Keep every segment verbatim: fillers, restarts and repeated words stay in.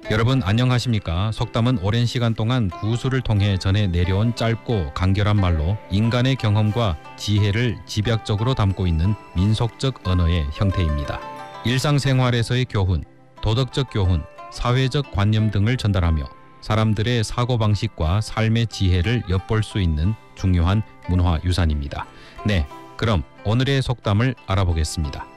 여러분 안녕하십니까? 속담은 오랜 시간 동안 구술을 통해 전해 내려온 짧고 간결한 말로 인간의 경험과 지혜를 집약적으로 담고 있는 민속적 언어의 형태입니다. 일상생활에서의 교훈, 도덕적 교훈, 사회적 관념 등을 전달하며 사람들의 사고방식과 삶의 지혜를 엿볼 수 있는 중요한 문화유산입니다. 네, 그럼 오늘의 속담을 알아보겠습니다.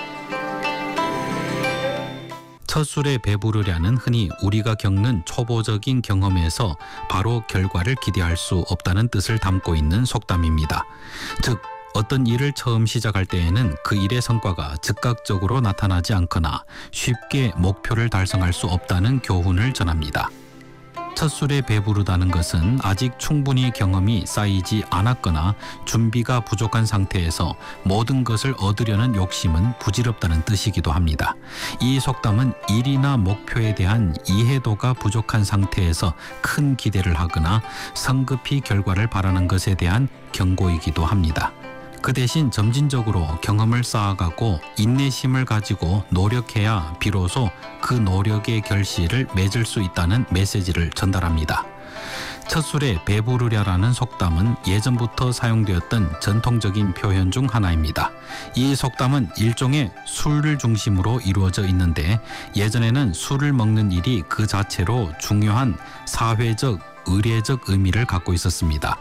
첫 술에 배부르랴는 흔히 우리가 겪는 초보적인 경험에서 바로 결과를 기대할 수 없다는 뜻을 담고 있는 속담입니다. 즉, 어떤 일을 처음 시작할 때에는 그 일의 성과가 즉각적으로 나타나지 않거나 쉽게 목표를 달성할 수 없다는 교훈을 전합니다. 첫 술에 배부르다는 것은 아직 충분히 경험이 쌓이지 않았거나 준비가 부족한 상태에서 모든 것을 얻으려는 욕심은 부질없다는 뜻이기도 합니다. 이 속담은 일이나 목표에 대한 이해도가 부족한 상태에서 큰 기대를 하거나 성급히 결과를 바라는 것에 대한 경고이기도 합니다. 그 대신 점진적으로 경험을 쌓아가고 인내심을 가지고 노력해야 비로소 그 노력의 결실을 맺을 수 있다는 메시지를 전달합니다. 첫 술에 배부르랴라는 속담은 예전부터 사용되었던 전통적인 표현 중 하나입니다. 이 속담은 일종의 술을 중심으로 이루어져 있는데 예전에는 술을 먹는 일이 그 자체로 중요한 사회적, 의례적 의미를 갖고 있었습니다.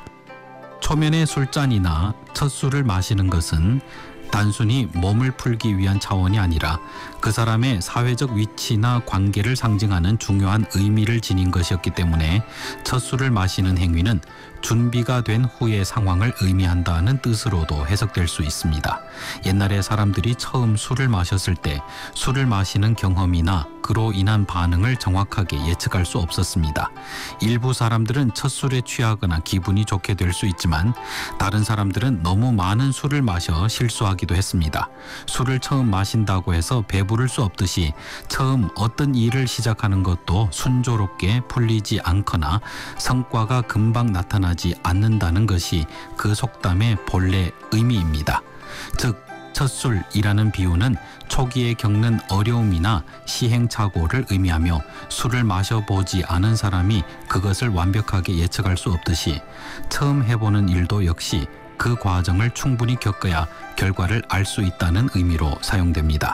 초면의 술잔이나 첫 술을 마시는 것은 단순히 몸을 풀기 위한 차원이 아니라 그 사람의 사회적 위치나 관계를 상징하는 중요한 의미를 지닌 것이었기 때문에 첫 술을 마시는 행위는 준비가 된 후의 상황을 의미한다는 뜻으로도 해석될 수 있습니다. 옛날에 사람들이 처음 술을 마셨을 때 술을 마시는 경험이나 그로 인한 반응을 정확하게 예측할 수 없었습니다. 일부 사람들은 첫 술에 취하거나 기분이 좋게 될 수 있지만 다른 사람들은 너무 많은 술을 마셔 실수하기도 했습니다. 술을 처음 마신다고 해서 배부를 수 없듯이 처음 어떤 일을 시작하는 것도 순조롭게 풀리지 않거나 성과가 금방 나타나지 않는다는 것이 그 속담의 본래 의미입니다. 즉, 첫술이라는 비유는 초기에 겪는 어려움이나 시행착오를 의미하며 술을 마셔보지 않은 사람이 그것을 완벽하게 예측할 수 없듯이 처음 해보는 일도 역시 그 과정을 충분히 겪어야 결과를 알 수 있다는 의미로 사용됩니다.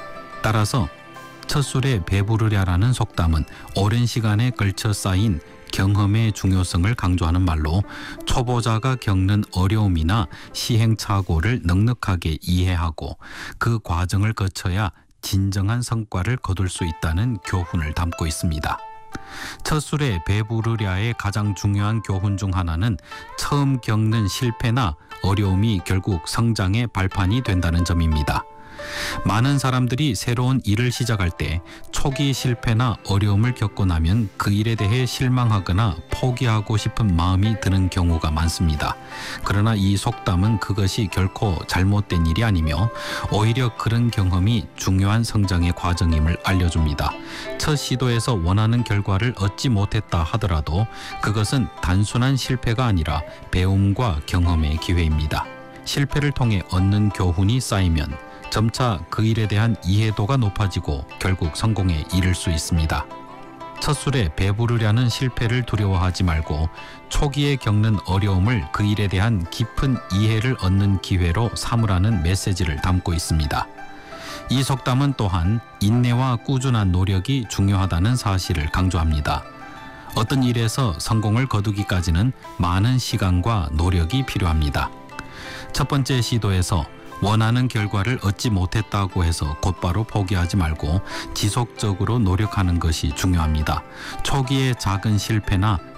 따라서 첫 술에 배부르랴라는 속담은 오랜 시간에 걸쳐 쌓인 경험의 중요성을 강조하는 말로 초보자가 겪는 어려움이나 시행착오를 넉넉하게 이해하고 그 과정을 거쳐야 진정한 성과를 거둘 수 있다는 교훈을 담고 있습니다. 첫 술에 배부르랴의 가장 중요한 교훈 중 하나는 처음 겪는 실패나 어려움이 결국 성장의 발판이 된다는 점입니다. 많은 사람들이 새로운 일을 시작할 때 초기 실패나 어려움을 겪고 나면 그 일에 대해 실망하거나 포기하고 싶은 마음이 드는 경우가 많습니다. 그러나 이 속담은 그것이 결코 잘못된 일이 아니며 오히려 그런 경험이 중요한 성장의 과정임을 알려줍니다. 첫 시도에서 원하는 결과를 얻지 못했다 하더라도 그것은 단순한 실패가 아니라 배움과 경험의 기회입니다. 실패를 통해 얻는 교훈이 쌓이면 점차 그 일에 대한 이해도가 높아지고 결국 성공에 이를 수 있습니다. 첫 술에 배부르랴는 실패를 두려워하지 말고 초기에 겪는 어려움을 그 일에 대한 깊은 이해를 얻는 기회로 삼으라는 메시지를 담고 있습니다. 이 속담은 또한 인내와 꾸준한 노력이 중요하다는 사실을 강조합니다. 어떤 일에서 성공을 거두기까지는 많은 시간과 노력이 필요합니다. 첫 번째 시도에서 원하는 결과를 얻지 못했다고 해서 곧바로 포기하지 말고 지속적으로 노력하는 것이 중요합니다. 초기의 작은 실패나